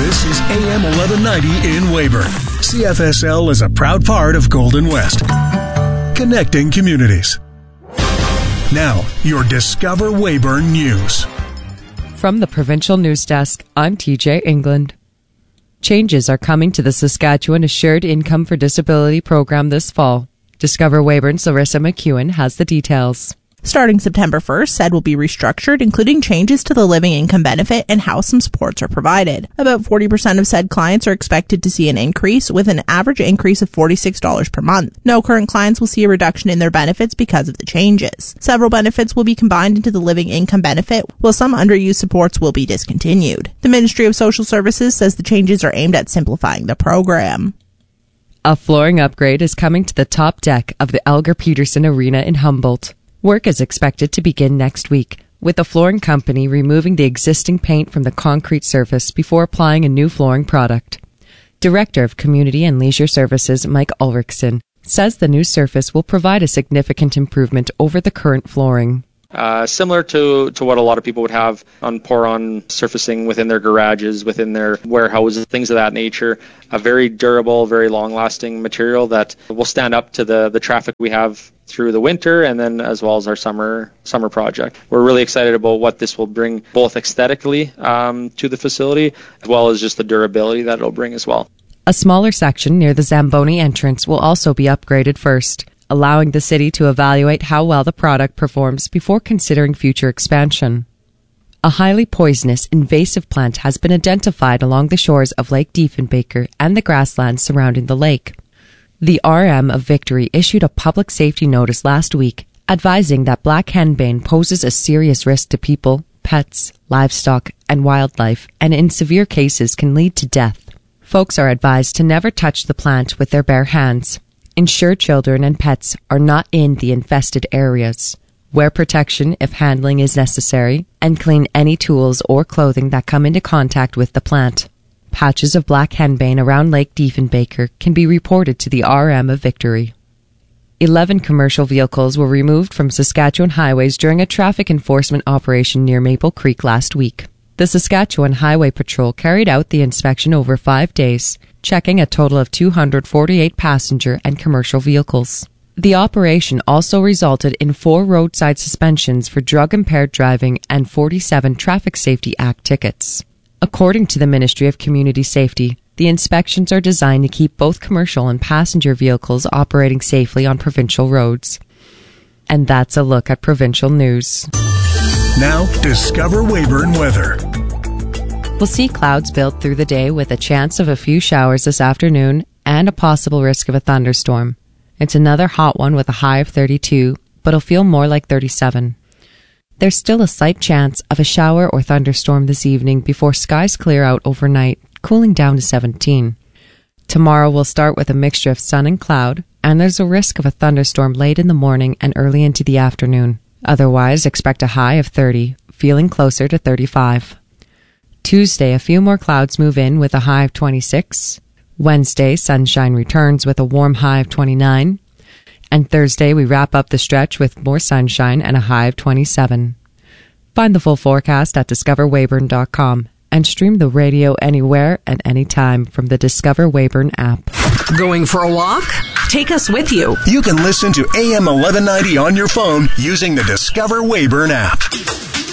This is AM 1190 in Weyburn. CFSL is a proud part of Golden West. Connecting communities. Now, your Discover Weyburn News. From the Provincial News Desk, I'm TJ England. Changes are coming to the Saskatchewan Assured Income for Disability program this fall. Discover Weyburn's Larissa McEwen has the details. Starting September 1st, SED will be restructured, including changes to the living income benefit and how some supports are provided. About 40% of SED clients are expected to see an increase, with an average increase of $46 per month. No current clients will see a reduction in their benefits because of the changes. Several benefits will be combined into the living income benefit, while some underused supports will be discontinued. The Ministry of Social Services says the changes are aimed at simplifying the program. A flooring upgrade is coming to the top deck of the Elgar Peterson Arena in Humboldt. Work is expected to begin next week, with the flooring company removing the existing paint from the concrete surface before applying a new flooring product. Director of Community and Leisure Services Mike Ulrichsen says the new surface will provide a significant improvement over the current flooring. Similar to what a lot of people would have on pour-on surfacing within their garages, within their warehouses, things of that nature. A very durable, very long-lasting material that will stand up to the traffic we have through the winter and then as well as our summer project. We're really excited about what this will bring both aesthetically to the facility as well as just the durability that it'll bring as well. A smaller section near the Zamboni entrance will also be upgraded first, allowing the city to evaluate how well the product performs before considering future expansion. A highly poisonous invasive plant has been identified along the shores of Lake Diefenbaker and the grasslands surrounding the lake. The RM of Victory issued a public safety notice last week advising that black henbane poses a serious risk to people, pets, livestock, and wildlife, and in severe cases can lead to death. Folks are advised to never touch the plant with their bare hands. Ensure children and pets are not in the infested areas. Wear protection if handling is necessary, and clean any tools or clothing that come into contact with the plant. Patches of black henbane around Lake Diefenbaker can be reported to the RM of Victory. 11 commercial vehicles were removed from Saskatchewan highways during a traffic enforcement operation near Maple Creek last week. The Saskatchewan Highway Patrol carried out the inspection over 5 days, checking a total of 248 passenger and commercial vehicles. The operation also resulted in 4 roadside suspensions for drug-impaired driving and 47 Traffic Safety Act tickets. According to the Ministry of Community Safety, the inspections are designed to keep both commercial and passenger vehicles operating safely on provincial roads. And that's a look at provincial news. Now, Discover Weyburn weather. We'll see clouds build through the day with a chance of a few showers this afternoon and a possible risk of a thunderstorm. It's another hot one with a high of 32, but it'll feel more like 37. There's still a slight chance of a shower or thunderstorm this evening before skies clear out overnight, cooling down to 17. Tomorrow we'll start with a mixture of sun and cloud, and there's a risk of a thunderstorm late in the morning and early into the afternoon. Otherwise, expect a high of 30, feeling closer to 35. Tuesday, a few more clouds move in with a high of 26. Wednesday, sunshine returns with a warm high of 29. And Thursday, we wrap up the stretch with more sunshine and a high of 27. Find the full forecast at discoverweyburn.com and stream the radio anywhere and anytime from the Discover Weyburn app. Going for a walk? Take us with you. You can listen to AM 1190 on your phone using the Discover Weyburn app.